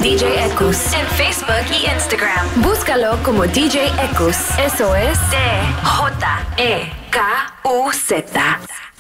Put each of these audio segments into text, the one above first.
DJ Ekus en Facebook y Instagram. Búscalo como DJ Ekus. Eso es DJEKUZ.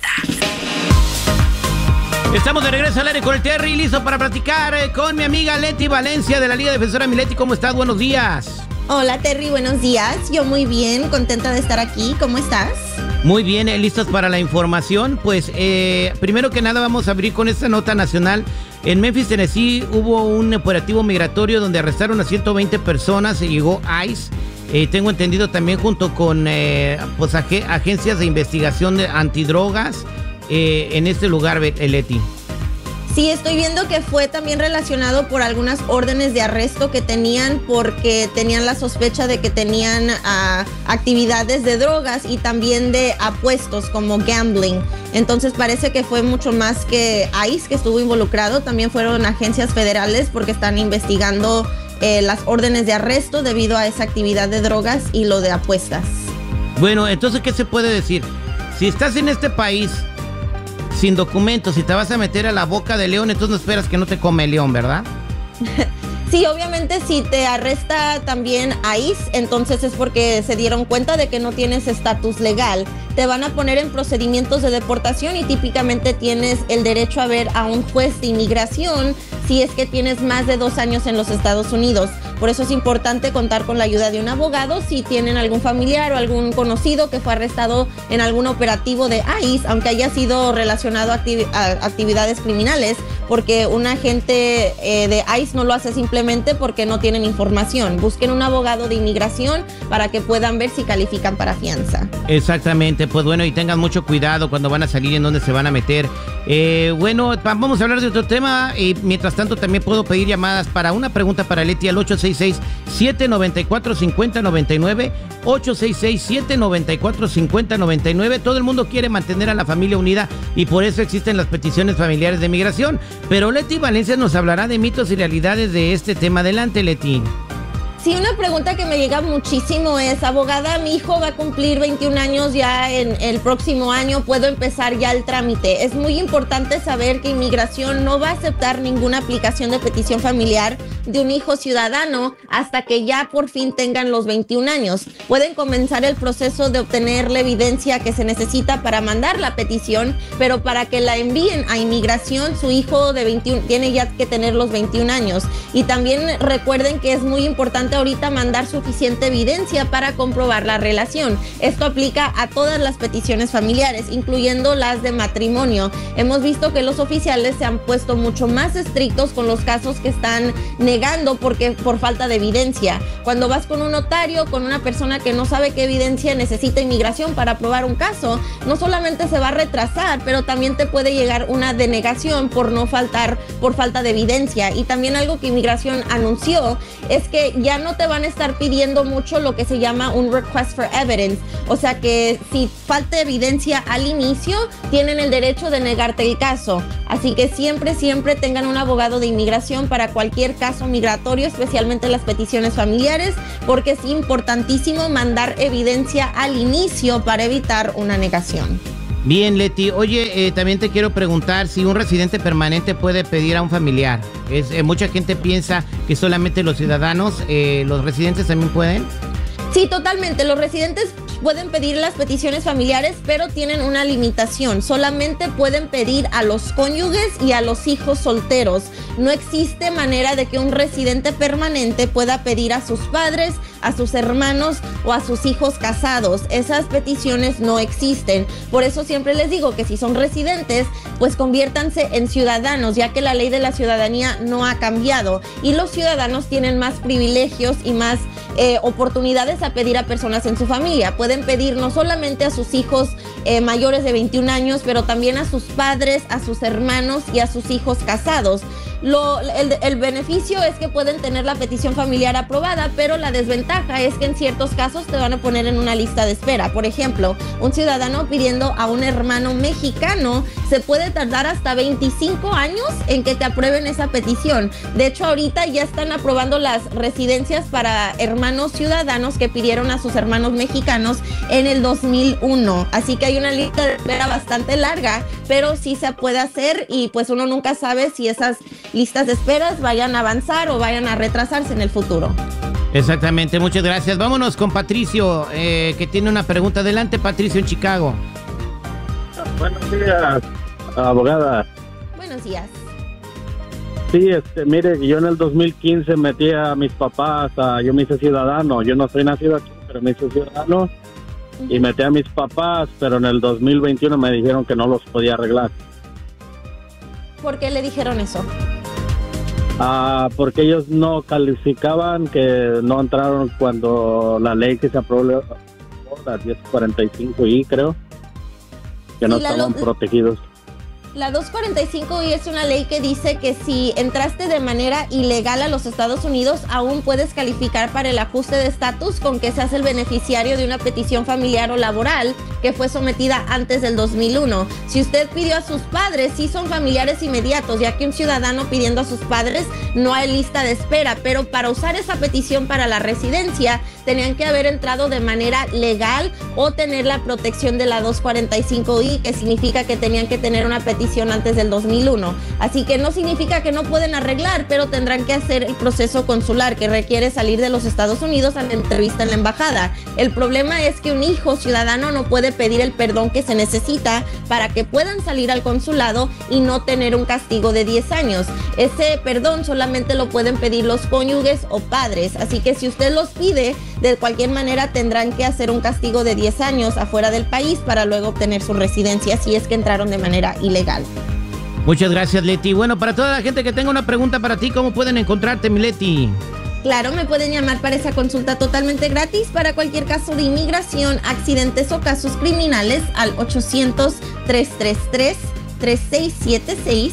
Estamos de regreso al aire con el Terry, listo para platicar con mi amiga Leti Valencia de la Liga Defensora. Mi Leti, ¿cómo estás? Buenos días. Hola Terry, buenos días. Yo muy bien, contenta de estar aquí. ¿Cómo estás? Muy bien, listos para la información. Pues primero que nada vamos a abrir con esta nota nacional. En Memphis, Tennessee, hubo un operativo migratorio donde arrestaron a 120 personas. Se llegó ICE. Tengo entendido también junto con agencias de investigación de antidrogas en este lugar, Leti. Sí, estoy viendo que fue también relacionado por algunas órdenes de arresto que tenían porque tenían la sospecha de que tenían actividades de drogas y también de apuestos como gambling. Entonces parece que fue mucho más que ICE que estuvo involucrado. También fueron agencias federales porque están investigando las órdenes de arresto debido a esa actividad de drogas y lo de apuestas. Bueno, entonces, ¿qué se puede decir? Si estás en este país sin documentos y te vas a meter a la boca de león, entonces no esperas que no te come el león, ¿verdad? Sí, obviamente si te arresta también ICE, entonces es porque se dieron cuenta de que no tienes estatus legal. Te van a poner en procedimientos de deportación y típicamente tienes el derecho a ver a un juez de inmigración si es que tienes más de 2 años en los Estados Unidos. Por eso es importante contar con la ayuda de un abogado si tienen algún familiar o algún conocido que fue arrestado en algún operativo de ICE, aunque haya sido relacionado a actividades criminales, porque un agente de ICE no lo hace simplemente porque no tienen información. Busquen un abogado de inmigración para que puedan ver si califican para fianza. Exactamente, pues bueno, y tengan mucho cuidado cuando van a salir y en dónde se van a meter. Bueno, vamos a hablar de otro tema y mientras tanto también puedo pedir llamadas para una pregunta para Leti al 866-794-5099, 866-794-5099. Todo el mundo quiere mantener a la familia unida y por eso existen las peticiones familiares de migración. Pero Leti Valencia nos hablará de mitos y realidades de este tema. Adelante, Leti. Sí, una pregunta que me llega muchísimo es, abogada, mi hijo va a cumplir 21 años ya en el próximo año, ¿puedo empezar ya el trámite? Es muy importante saber que inmigración no va a aceptar ninguna aplicación de petición familiar de un hijo ciudadano hasta que ya por fin tengan los 21 años. Pueden comenzar el proceso de obtener la evidencia que se necesita para mandar la petición, pero para que la envíen a inmigración, su hijo de 21 tiene ya que tener los 21 años. Y también recuerden que es muy importante ahorita mandar suficiente evidencia para comprobar la relación. Esto aplica a todas las peticiones familiares, incluyendo las de matrimonio. Hemos visto que los oficiales se han puesto mucho más estrictos con los casos que están negando por falta de evidencia. Cuando vas con un notario, con una persona que no sabe qué evidencia necesita inmigración para aprobar un caso, no solamente se va a retrasar, pero también te puede llegar una denegación por falta de evidencia. Y también algo que inmigración anunció es que ya no te van a estar pidiendo mucho lo que se llama un request for evidence. O sea que si falta evidencia al inicio, tienen el derecho de negarte el caso. Así que siempre tengan un abogado de inmigración para cualquier caso migratorio, especialmente las peticiones familiares, porque es importantísimo mandar evidencia al inicio para evitar una negación. Bien, Leti. Oye, también te quiero preguntar si un residente permanente puede pedir a un familiar. Mucha gente piensa que solamente los ciudadanos, los residentes también pueden. Sí, totalmente. Los residentes pueden pedir las peticiones familiares, pero tienen una limitación. Solamente pueden pedir a los cónyuges y a los hijos solteros. No existe manera de que un residente permanente pueda pedir a sus padres, a sus hermanos o a sus hijos casados. Esas peticiones no existen. Por eso siempre les digo que si son residentes, pues conviértanse en ciudadanos, ya que la ley de la ciudadanía no ha cambiado. Y los ciudadanos tienen más privilegios y más oportunidades a pedir a personas en su familia. Pueden pedir no solamente a sus hijos mayores de 21 años, pero también a sus padres, a sus hermanos y a sus hijos casados. El beneficio es que pueden tener la petición familiar aprobada, pero la desventaja es que en ciertos casos te van a poner en una lista de espera. Por ejemplo, un ciudadano pidiendo a un hermano mexicano se puede tardar hasta 25 años en que te aprueben esa petición. De hecho, ahorita ya están aprobando las residencias para hermanos ciudadanos que pidieron a sus hermanos mexicanos en el 2001. Así que hay una lista de espera bastante larga, pero sí se puede hacer y pues uno nunca sabe si esas listas de esperas vayan a avanzar o vayan a retrasarse en el futuro. Exactamente, muchas gracias. Vámonos con Patricio, que tiene una pregunta. Adelante, Patricio, en Chicago. Buenos días, abogada. Buenos días. Sí, mire, yo en el 2015 metí a mis papás, yo me hice ciudadano. Yo no soy nacido aquí, pero me hice ciudadano. Y metí a mis papás, pero en el 2021 me dijeron que no los podía arreglar. ¿Por qué le dijeron eso? Porque ellos no calificaban, que no entraron cuando la ley que se aprobó, la 1045I, creo, que no estaban protegidos. La 245I es una ley que dice que si entraste de manera ilegal a los Estados Unidos, aún puedes calificar para el ajuste de estatus con que seas el beneficiario de una petición familiar o laboral que fue sometida antes del 2001. Si usted pidió a sus padres, sí son familiares inmediatos, ya que un ciudadano pidiendo a sus padres no hay lista de espera, pero para usar esa petición para la residencia, tenían que haber entrado de manera legal o tener la protección de la 245I, que significa que tenían que tener una petición antes del 2001. Así que no significa que no pueden arreglar, pero tendrán que hacer el proceso consular que requiere salir de los Estados Unidos a la entrevista en la embajada. El problema es que un hijo ciudadano no puede pedir el perdón que se necesita para que puedan salir al consulado y no tener un castigo de 10 años. Ese perdón solamente lo pueden pedir los cónyuges o padres. Así que si usted los pide, de cualquier manera tendrán que hacer un castigo de 10 años afuera del país para luego obtener su residencia si es que entraron de manera ilegal. Muchas gracias, Leti. Bueno, para toda la gente que tenga una pregunta para ti, ¿cómo pueden encontrarte, mi Leti? Claro, me pueden llamar para esa consulta totalmente gratis para cualquier caso de inmigración, accidentes o casos criminales al 800-333-3676,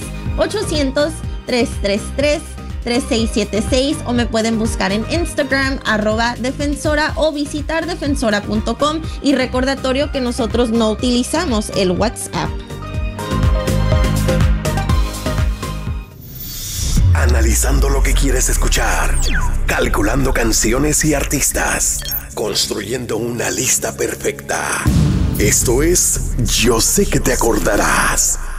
800-333-3676, o me pueden buscar en Instagram @defensora o visitar defensora.com. Y recordatorio que nosotros no utilizamos el WhatsApp. Analizando lo que quieres escuchar, calculando canciones y artistas, construyendo una lista perfecta. Esto es Yo Sé Que Te Acordarás.